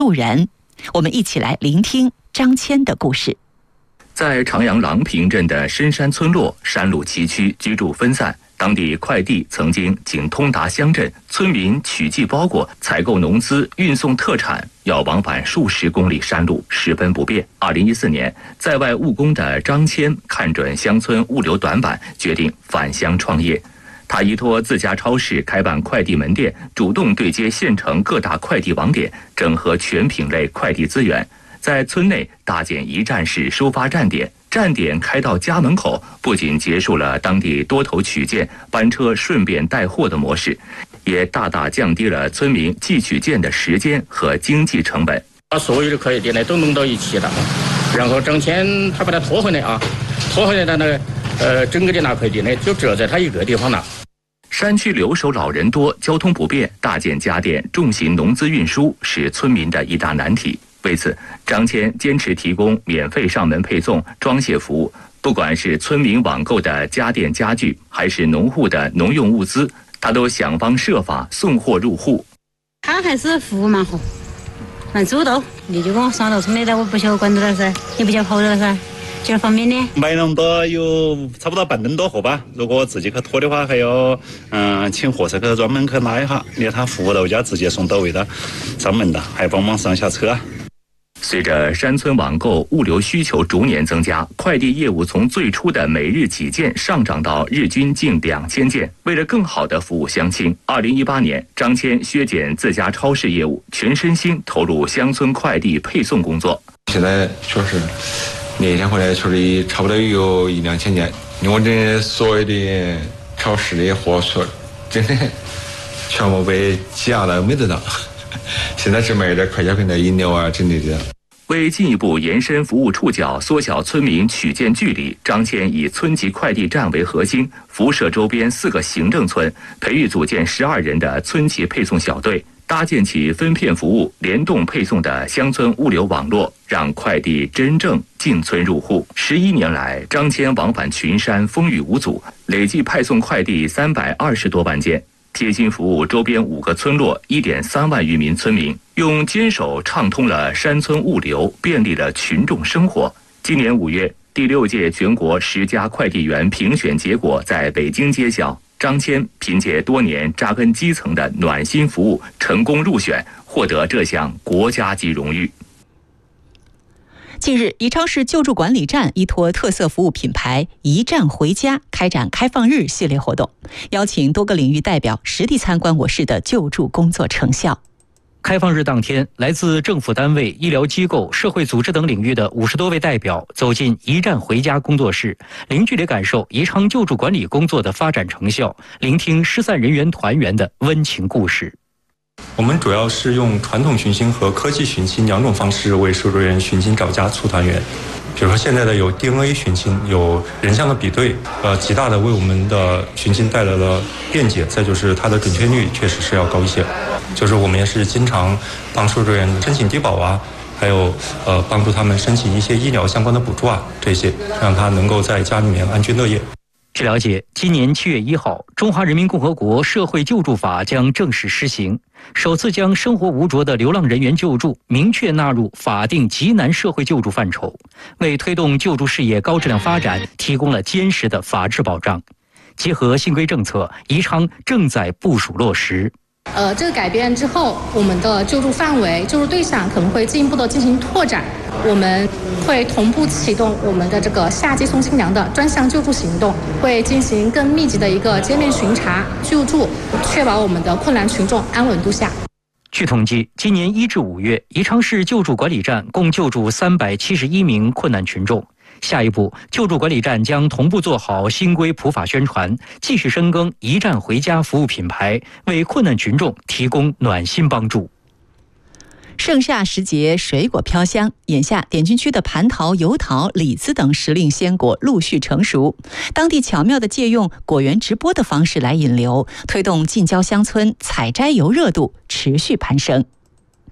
路人。我们一起来聆听张谦的故事。 在长阳郎平镇的深山村落，山路崎岖，居住分散。当地快递曾经仅通达乡镇，村民取寄包裹、采购农资、运送特产要往返数十公里山路，十分不便。2014年，在外务工的张谦看准乡村物流短板，决定返乡创业。他依托自家超市开办快递门店，主动对接县城各大快递网点，整合全品类快递资源，在村内搭建一站式收发站点。站点开到家门口，不仅结束了当地多头取件、班车顺便带货的模式，也大大降低了村民寄取件的时间和经济成本。 把所有的快递店呢都弄到一起了，然后张谦他把它拖回来的呢，整个的拿快递呢就只要在他一个地方拿。 山区留守老人多，交通不便，大件家电、重型农资运输是村民的一大难题。为此，张谦坚持提供免费上门配送、装卸服务。不管是村民网购的家电家具，还是农户的农用物资，他都想方设法送货入户。 他还是服务蛮好，蛮主动。你就跟我上到村里的，我不需要管到了噻，也不需要跑了噻，就是方便的。 买那么多有差不多半吨多货吧。如果自己去拖的话，还要请货车去专门去拉一下，连他服务到家直接送到位的上门的，还帮忙上下车。 随着山村网购物流需求逐年增加，快递业务从最初的每日几件上涨到日均近2000件。为了更好地服务乡亲，2018年，张谦削减自家超市业务，全身心投入乡村快递配送工作。 现在确实那天回来确实差不多有1-2000件，因为我这所有的超市的货所真的全部被挤压了，没得到。现在只卖点快消品的饮料啊之类的。 为进一步延伸服务触角，缩小村民取件距离，张谦以村级快递站为核心，辐射周边4个行政村，培育组建12人的村级配送小队，搭建起分片服务、联动配送的乡村物流网络，让快递真正进村入户。11年来，张谦往返群山，风雨无阻，累计派送快递320多万件。贴心服务周边5个村落1.3万余名村民，用坚守畅通了山村物流，便利了群众生活。今年5月，第6届全国10佳快递员评选结果在北京揭晓，张谦凭借多年扎根基层的暖心服务，成功入选，获得这项国家级荣誉。 近日，宜昌市救助管理站依托特色服务品牌“一站回家”开展开放日系列活动，邀请多个领域代表实地参观我市的救助工作成效。 开放日当天，来自政府单位、医疗机构、社会组织等领域的50多位代表走进一站回家工作室，零距离感受宜昌救助管理工作的发展成效，聆听失散人员团圆的温情故事。 我们主要是用传统寻亲和科技寻亲2种方式为受助人寻亲找家促团圆。比如说现在的有 DNA 寻亲，有人像的比对，极大的为我们的寻亲带来了便捷。再就是它的准确率确实是要高一些。就是我们也是经常帮受助人申请低保啊，还有帮助他们申请一些医疗相关的补助啊，这些让他能够在家里面安居乐业。 据了解，今年7月1号，中华人民共和国社会救助法将正式施行，首次将生活无着的流浪人员救助明确纳入法定极难社会救助范畴，为推动救助事业高质量发展提供了坚实的法治保障。结合新规政策，宜昌正在部署落实。 这个改变之后，我们的救助范围、救助对象可能会进一步的进行拓展。我们会同步启动我们的这个夏季送新娘的专项救助行动，会进行更密集的一个街面巡查救助，确保我们的困难群众安稳度夏。 据统计，今年1至5月，宜昌市救助管理站共救助371名困难群众。下一步，救助管理站将同步做好新规普法宣传，继续深耕一站回家服务品牌，为困难群众提供暖心帮助。 盛夏时节，水果飘香，眼下滇军区的蟠桃、油桃、李子等时令鲜果陆续成熟，当地巧妙地借用果园直播的方式来引流，推动近郊乡村采摘游热度持续攀升。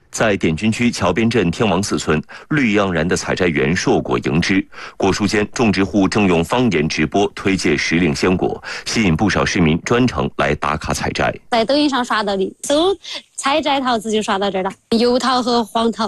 在滇军区桥边镇天王寺村，绿盎然的采摘园硕果盈枝，果树间种植户正用方言直播推介时令鲜果，吸引不少市民专程来打卡采摘。 在抖音上刷到的，搜采摘桃子就刷到这儿了，油桃和黄桃。